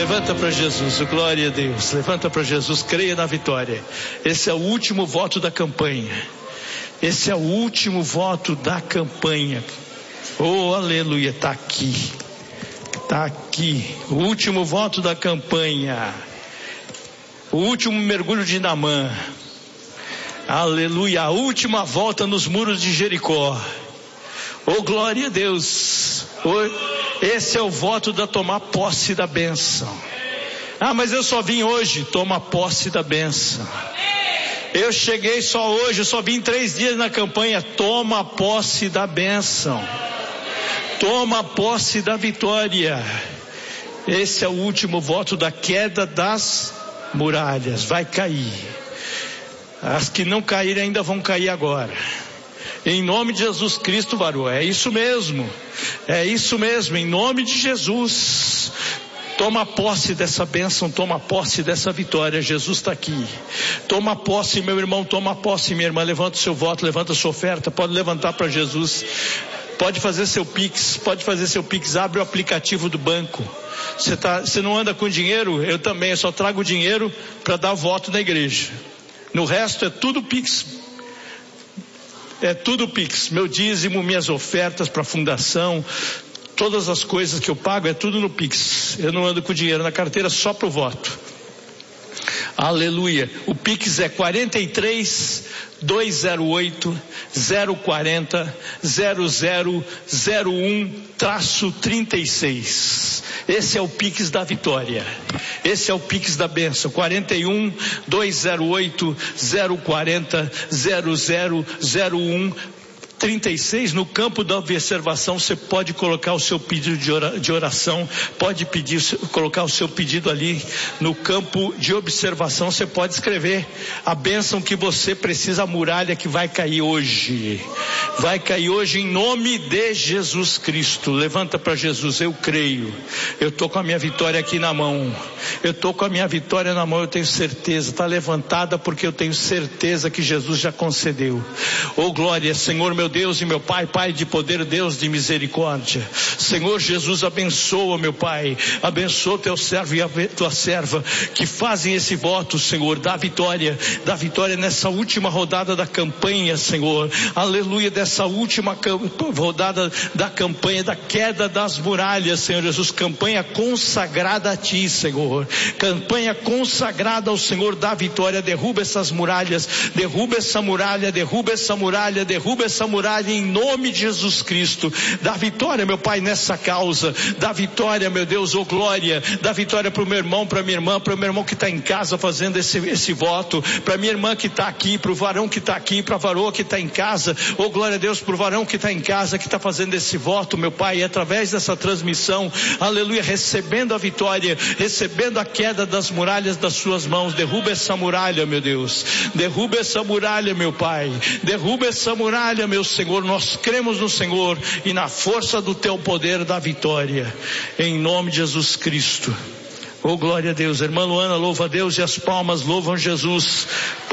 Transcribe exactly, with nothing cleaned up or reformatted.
Levanta para Jesus, glória a Deus. Levanta para Jesus, creia na vitória. Esse é o último voto da campanha. Esse é o último voto da campanha. Oh, aleluia, está aqui. Está aqui. O último voto da campanha. O último mergulho de Naamã. Aleluia, a última volta nos muros de Jericó. Oh, glória a Deus. Oh, esse é o voto da tomar posse da bênção. Ah, mas eu só vim hoje. Toma posse da bênção. Eu cheguei só hoje, eu só vim três dias na campanha. Toma posse da bênção. Toma posse da vitória. Esse é o último voto da queda das muralhas. Vai cair. As que não caírem ainda vão cair agora. Em nome de Jesus Cristo, varão. É isso mesmo. É isso mesmo. Em nome de Jesus. Toma posse dessa bênção, toma posse dessa vitória. Jesus está aqui. Toma posse, meu irmão, toma posse, minha irmã. Levanta o seu voto, levanta a sua oferta. Pode levantar para Jesus. Pode fazer seu Pix, pode fazer seu Pix. Abre o aplicativo do banco. Você tá, você não anda com dinheiro? Eu também, eu só trago dinheiro para dar voto na igreja. No resto é tudo Pix. É tudo Pix. Meu dízimo, minhas ofertas para a fundação, todas as coisas que eu pago é tudo no Pix. Eu não ando com dinheiro na carteira só para o voto. Aleluia. O Pix é quarenta e três, dois zero oito, zero quarenta, zero zero zero um, trinta e seis. Esse é o Pix da vitória. Esse é o Pix da bênção. quarenta e um, dois zero oito, zero quarenta, zero zero zero um, trinta e seis. No campo da observação você pode colocar o seu pedido de oração, pode pedir, colocar o seu pedido ali no campo de observação. Você pode escrever a bênção que você precisa, a muralha que vai cair hoje, vai cair hoje em nome de Jesus Cristo. Levanta para Jesus. Eu creio, eu estou com a minha vitória aqui na mão, eu estou com a minha vitória na mão, eu tenho certeza, está levantada porque eu tenho certeza que Jesus já concedeu. Oh glória, Senhor meu Deus e meu Pai, Pai de poder, Deus de misericórdia. Senhor Jesus, abençoa, meu Pai, abençoa teu servo e a tua serva que fazem esse voto, Senhor, da vitória, da vitória nessa última rodada da campanha, Senhor. Aleluia, dessa última rodada da campanha, da queda das muralhas, Senhor Jesus. Campanha consagrada a Ti, Senhor. Campanha consagrada ao Senhor da vitória. Derruba essas muralhas, derruba essa muralha, derruba essa muralha, derruba essa muralha em nome de Jesus Cristo. Dá vitória, meu Pai, nessa causa. Dá vitória, meu Deus, oh glória. Dá vitória para o meu irmão, para minha irmã, para o meu irmão que está em casa fazendo esse, esse voto, para minha irmã que está aqui, para o varão que está aqui, para a varoa que está em casa. Oh glória a Deus, para o varão que está em casa, que está fazendo esse voto, meu Pai, e através dessa transmissão, aleluia, recebendo a vitória, recebendo a queda das muralhas das suas mãos. Derruba essa muralha, meu Deus. Derruba essa muralha, meu Pai. Derruba essa muralha, meu Senhor. Nós cremos no Senhor e na força do teu poder da vitória, em nome de Jesus Cristo. Oh glória a Deus. A irmã Luana louva a Deus e as palmas louvam Jesus.